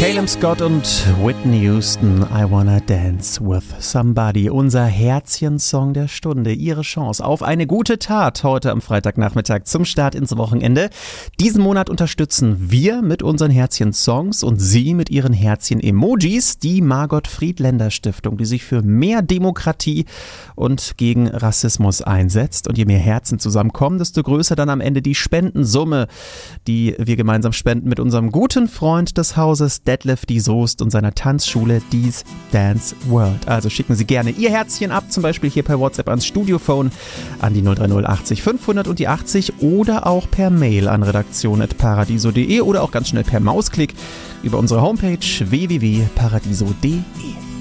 Caleb Scott und Whitney Houston, I Wanna Dance with Somebody. Unser Herzchensong der Stunde. Ihre Chance auf eine gute Tat heute am Freitagnachmittag zum Start ins Wochenende. Diesen Monat unterstützen wir mit unseren Herzchensongs und Sie mit Ihren Herzchen-Emojis die Margot Friedländer Stiftung, die sich für mehr Demokratie und gegen Rassismus einsetzt. Und je mehr Herzen zusammenkommen, desto größer dann am Ende die Spendensumme, die wir gemeinsam spenden mit unserem guten Freund des Hauses, Detlef die Soest und seiner Tanzschule Dies Dance World. Also schicken Sie gerne Ihr Herzchen ab, zum Beispiel hier per WhatsApp ans Studiophone an die 030 80 500 und die 80 oder auch per Mail an redaktion@paradiso.de oder auch ganz schnell per Mausklick über unsere Homepage www.paradiso.de.